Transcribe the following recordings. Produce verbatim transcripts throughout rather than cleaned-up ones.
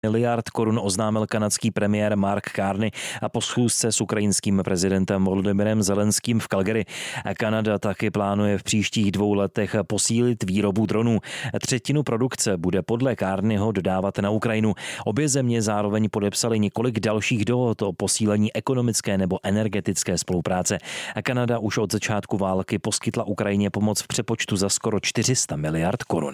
miliard korun oznámil kanadský premiér Mark Carney a po schůzce s ukrajinským prezidentem Volodymyrem Zelenským v Calgary. Kanada taky plánuje v příštích dvou letech posílit výrobu dronů. Třetinu produkce bude podle Carneyho dodávat na Ukrajinu. Obě země zároveň podepsaly několik dalších dohod o posílení ekonomické nebo energetické spolupráce. Kanada už od začátku války poskytla Ukrajině pomoc v přepočtu za skoro čtyři sta miliard korun.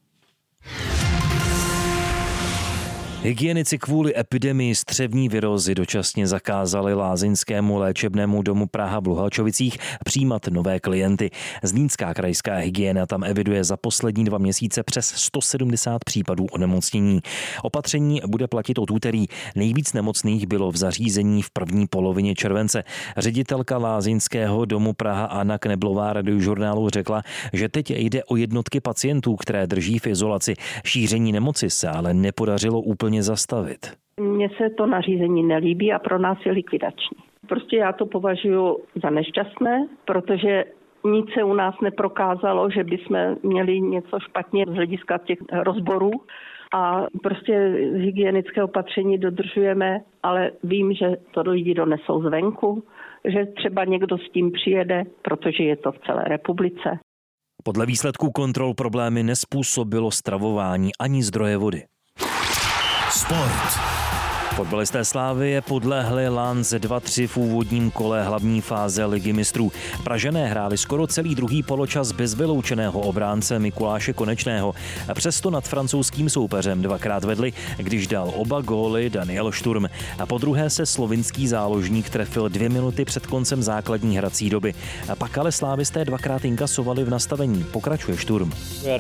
Hygienici kvůli epidemii střevní virózy dočasně zakázali lázeňskému léčebnému domu Praha v Luhačovicích přijímat nové klienty. Zlínská krajská hygiena tam eviduje za poslední dva měsíce přes sto sedmdesát případů onemocnění. Opatření bude platit od úterý. Nejvíc nemocných bylo v zařízení v první polovině července. Ředitelka lázeňského domu Praha Anna Kneblová Radiožurnálu řekla, že teď jde o jednotky pacientů, které drží v izolaci. Šíření nemoci se ale nepodařilo úplně zastavit. Mně se to nařízení nelíbí a pro nás je likvidační. Prostě já to považuji za nešťastné, protože nic se u nás neprokázalo, že bychom měli něco špatně z hlediska těch rozborů a prostě hygienické opatření dodržujeme, ale vím, že to lidi donesou zvenku, že třeba někdo s tím přijede, protože je to v celé republice. Podle výsledků kontrol problémy nezpůsobilo stravování ani zdroje vody. Sport. Fotbalisté Slavie podlehli Lance dva tři v úvodním kole hlavní fáze Ligy mistrů. Pražané hráli skoro celý druhý poločas bez vyloučeného obránce Mikuláše Konečného. Přesto nad francouzským soupeřem dvakrát vedli, když dal oba góly Daniel Sturm. A po druhé se slovinský záložník trefil dvě minuty před koncem základní hrací doby. A pak ale slávisté dvakrát inkasovali v nastavení. Pokračuje Sturm.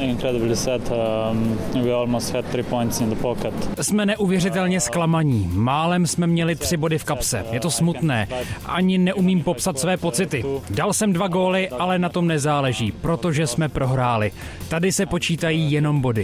Jsme neuvěřitelně zklamaní. Málem jsme měli tři body v kapse. Je to smutné. Ani neumím popsat své pocity. Dal jsem dva góly, ale na tom nezáleží, protože jsme prohráli. Tady se počítají jenom body.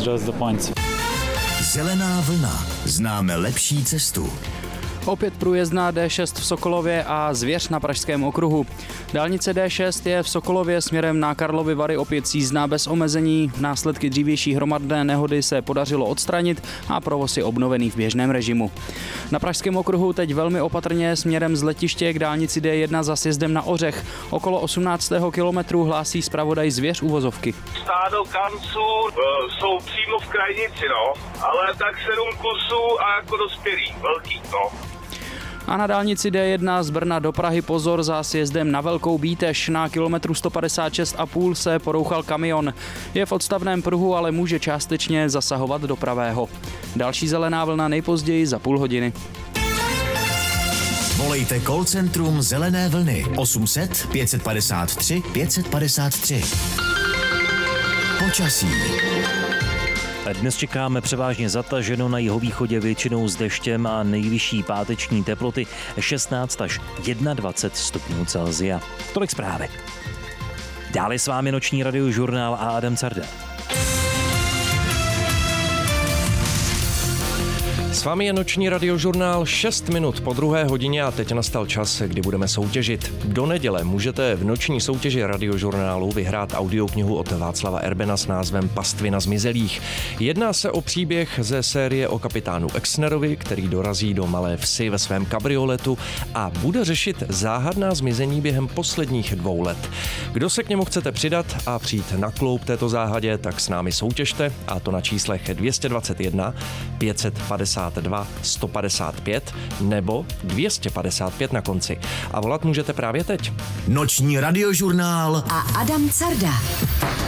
Zelená vlna. Známe lepší cestu. Opět průjezdná D šest v Sokolově a Zvěř na Pražském okruhu. Dálnice D šest je v Sokolově směrem na Karlovy Vary opět jízdná bez omezení. Následky dřívější hromadné nehody se podařilo odstranit a provoz je obnovený v běžném režimu. Na Pražském okruhu teď velmi opatrně směrem z letiště k dálnici D jedna za sjezdem na Ořech. Okolo osmnáctého kilometru hlásí zpravodaj Zvěř uvozovky. Stádo kanců e, jsou přímo v krajnici, no, ale tak sedm kusů a jako dospělý, velký, no. A na dálnici D jedna z Brna do Prahy pozor za sjezdem na Velkou Bítež. Na kilometru sto padesát šest a půl se porouchal kamion. Je v odstavném pruhu, ale může částečně zasahovat do pravého. Další zelená vlna nejpozději za půl hodiny. Volejte call centrum Zelené vlny osm set pět padesát tři pět padesát tři. Počasí. Dnes čekáme převážně zataženo, na jihovýchodě většinou s deštěm a nejvyšší páteční teploty šestnáct až dvacet jedna stupňů Celsia. Tolik zprávy. Dále s vámi noční radiožurnál a Adam Carda. S vámi je noční radiožurnál šest minut po druhé hodině a teď nastal čas, kdy budeme soutěžit. Do neděle můžete v noční soutěži radiožurnálu vyhrát audioknihu od Václava Erbena s názvem Pastvy na zmizelých. Jedná se o příběh ze série o kapitánu Exnerovi, který dorazí do Malé Vsi ve svém kabrioletu a bude řešit záhadná zmizení během posledních dvou let. Kdo se k němu chcete přidat a přijít na kloub této záhadě, tak s námi soutěžte, a to na číslech dvě stě dvacet jedna pět padesát dva sto padesát pět nebo dvě stě padesát pět na konci. A volat můžete právě teď. Noční radiožurnál a Adam Carda.